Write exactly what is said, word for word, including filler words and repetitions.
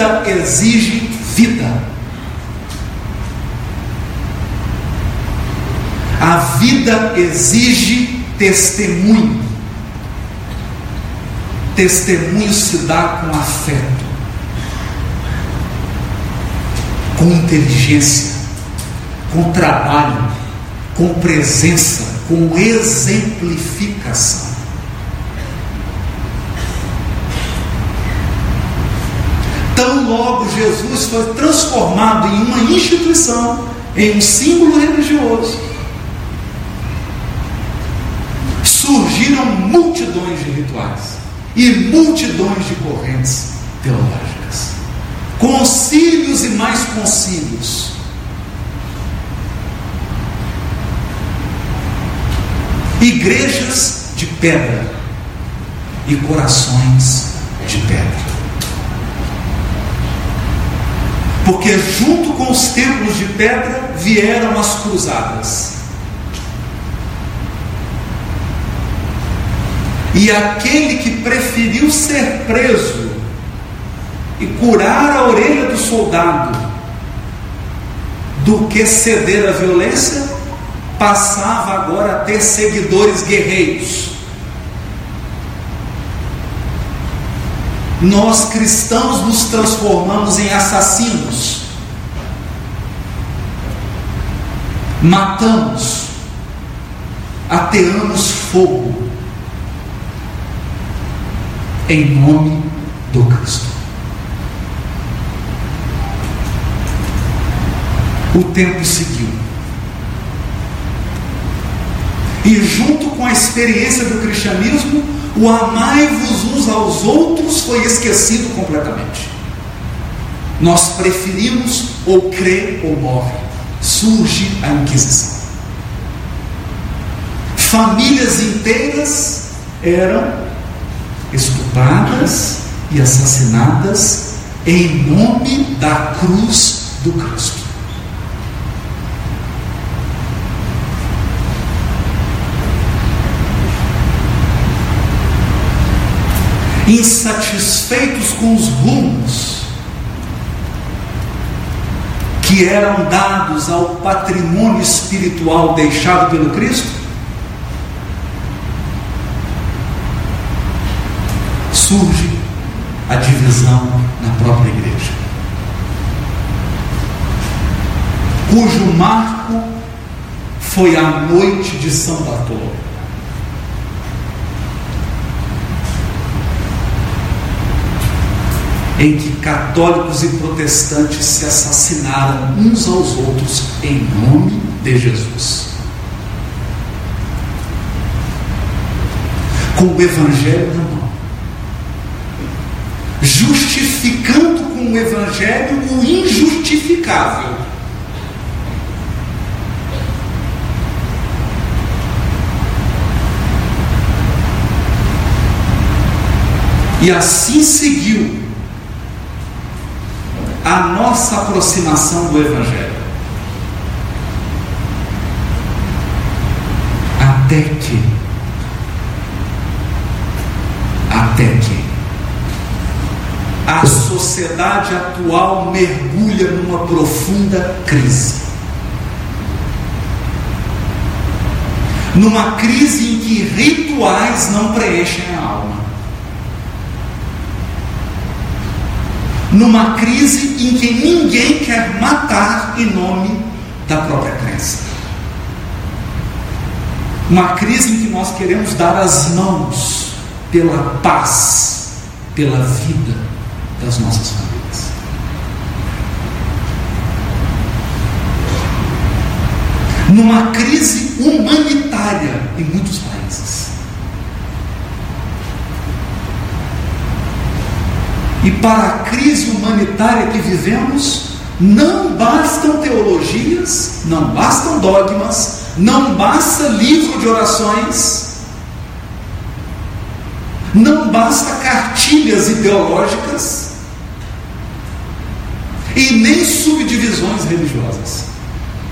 exige vida. A vida exige testemunho. Testemunho se dá com afeto, com inteligência, com trabalho, com presença, com exemplificação. Tão logo Jesus foi transformado em uma instituição, em um símbolo religioso, surgiram multidões de rituais e multidões de correntes teológicas, concílios e mais concílios. Igrejas de pedra e corações de pedra. Porque junto com os templos de pedra vieram as cruzadas. E aquele que preferiu ser preso e curar a orelha do soldado do que ceder à violência, passava agora a ter seguidores guerreiros. Nós cristãos nos transformamos em assassinos, matamos, ateamos fogo em nome do Cristo. O tempo seguiu, e junto com a experiência do cristianismo, o amai-vos uns aos outros foi esquecido completamente. Nós preferimos ou crê ou morre. Surge a Inquisição. Famílias inteiras eram estupradas e assassinadas em nome da cruz do Cristo. Insatisfeitos com os rumos que eram dados ao patrimônio espiritual deixado pelo Cristo, surge a divisão na própria igreja, cujo marco foi a noite de São Bartolomeu. Em que católicos e protestantes se assassinaram uns aos outros em nome de Jesus. Com o Evangelho na mão, justificando com o Evangelho o injustificável. E assim seguiu a nossa aproximação do Evangelho, até que até que a sociedade atual mergulha numa profunda crise, numa crise em que rituais não preenchem a alma, numa crise em que ninguém quer matar em nome da própria crença, uma crise em que nós queremos dar as mãos pela paz, pela vida das nossas famílias. Numa crise humanitária em muitos países. E para a crise humanitária que vivemos, não bastam teologias, não bastam dogmas, não basta livro de orações, não basta cartilhas ideológicas e nem subdivisões religiosas.